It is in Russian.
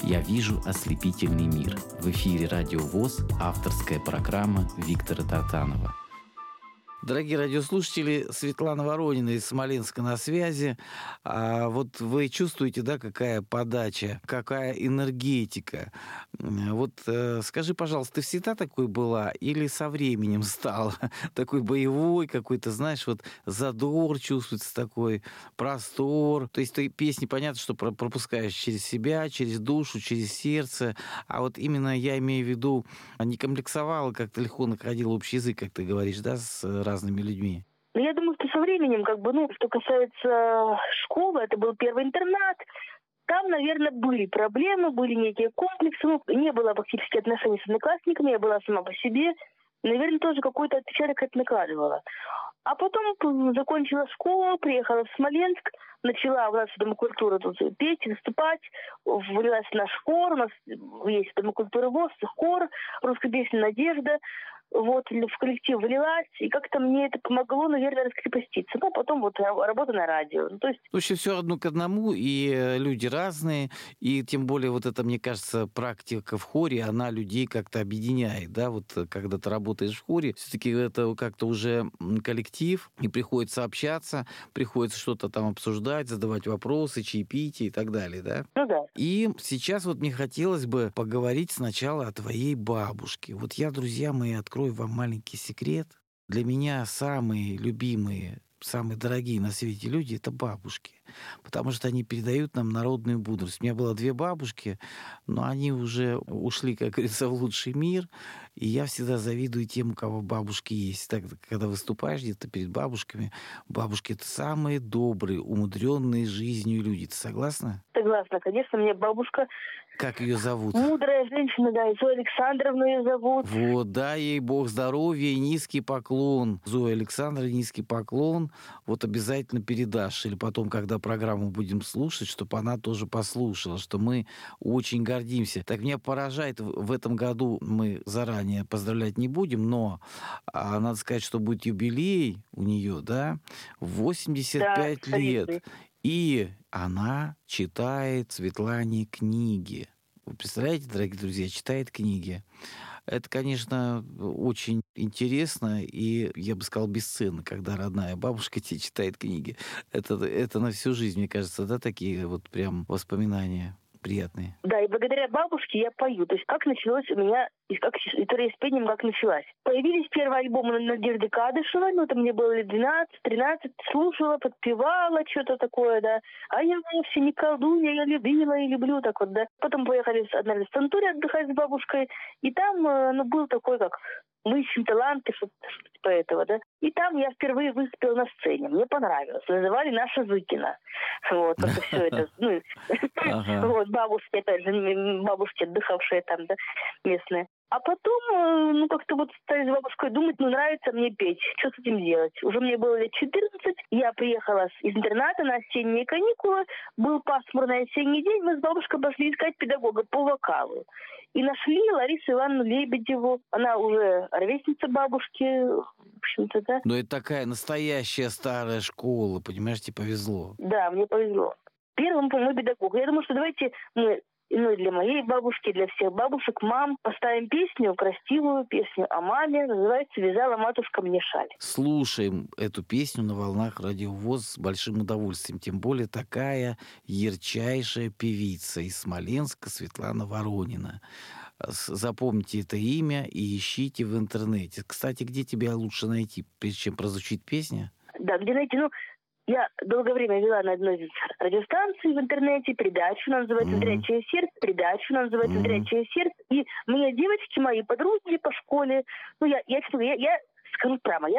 «Я вижу ослепительный мир». В эфире «Радио ВОС» авторская программа Виктора Тартанова. Дорогие радиослушатели, Светлана Воронина из Смоленска на связи. Вот вы чувствуете, да, какая подача, какая энергетика. Вот скажи, пожалуйста, ты всегда такой была или со временем стала? Такой боевой какой-то, знаешь, вот задор чувствуется такой, простор. То есть ты песни, понятно, что пропускаешь через себя, через душу, через сердце. А вот именно я имею в виду, не комплексовала, как-то легко находила общий язык, как ты говоришь, да, с разными людьми? Я думаю, что со временем, что касается школы, это был первый интернат, там, наверное, были проблемы, были некие комплексы, не было фактически отношений с одноклассниками, я была сама по себе, наверное, тоже какой-то отпечаток это накладывала. А потом закончила школу, приехала в Смоленск, начала у нас в Доме культуры тут петь, выступать, влилась в наш хор, у нас есть в Доме культуры ВОС, хор, русская песня «Надежда». Вот, в коллектив влилась, и как-то мне это помогло, наверное, раскрепоститься. Потом вот работа на радио. То есть... В общем, все одно к одному, и люди разные, и тем более вот это, мне кажется, практика в хоре, она людей как-то объединяет, да, вот когда ты работаешь в хоре, все-таки это как-то уже коллектив, и приходится общаться, приходится что-то там обсуждать, задавать вопросы, чаепитие и так далее, да? Ну да. И сейчас вот мне хотелось бы поговорить сначала о твоей бабушке. Вот я, друзья мои, открою вам маленький секрет. Для меня самые любимые, самые дорогие на свете люди — это бабушки. Потому что они передают нам народную мудрость. У меня было 2 бабушки, но они уже ушли, как говорится, в лучший мир. И я всегда завидую тем, у кого бабушки есть. Так, когда выступаешь где-то перед бабушками, бабушки — это самые добрые, умудренные жизнью люди. Ты согласна? Согласна, конечно, мне бабушка... Как ее зовут? Мудрая женщина, да, Зоя Александровна ее зовут. Вот, дай ей Бог здоровья и низкий поклон. Зоя Александровна, низкий поклон. Вот обязательно передашь. Или потом, когда программу будем слушать, чтобы она тоже послушала, что мы очень гордимся. Так меня поражает, в этом году мы заранее поздравлять не будем, но надо сказать, что будет юбилей у нее, да, 85 лет. И она читает Светлане книги. Вы представляете, дорогие друзья, читает книги. Это, конечно, очень интересно и, я бы сказал, бесценно, когда родная бабушка тебе читает книги. Это на всю жизнь, мне кажется, да, такие вот прям воспоминания приятные. Да, и благодаря бабушке я пою. То есть как началось у меня, история с пением как началась. Появились первые альбомы Надежды Кадышевой, это мне было лет 12-13, слушала, подпевала, что-то такое, да. А я вовсе не колдунья, я любила и люблю, так вот, да. Потом поехали однажды в санаторий отдыхать с бабушкой, и там, был такой, как мы ищем таланты, что-то типа этого, да. И там я впервые выступила на сцене. Мне понравилось. Называли «Наша Зыкина». Вот, это все это, вот, бабушки, опять же, бабушки, отдыхавшие там, да, местные. А потом, как-то вот стали с бабушкой думать, нравится мне петь, что с этим делать. Уже мне было лет 14, я приехала из интерната на осенние каникулы, был пасмурный осенний день, мы с бабушкой пошли искать педагога по вокалу. И нашли Ларису Ивановну Лебедеву, она уже ровесница бабушки, в общем-то, да. Но это такая настоящая старая школа, понимаешь, тебе повезло. Да, мне повезло. Первым мой педагог. Я думаю, что давайте мы, для моей бабушки, для всех бабушек, мам, поставим песню, красивую песню о маме. Называется «Вязала матушка мне шаль». Слушаем эту песню на волнах Радио ВОС с большим удовольствием. Тем более такая ярчайшая певица из Смоленска Светлана Воронина. Запомните это имя и ищите в интернете. Кстати, где тебя лучше найти, прежде чем прозвучит песня? Да, где найти? Я долгое время вела на одной из радиостанций в интернете передачу, она называется «Зрячее сердце», И мне девочки, мои подруги по школе, я скажу прямо, я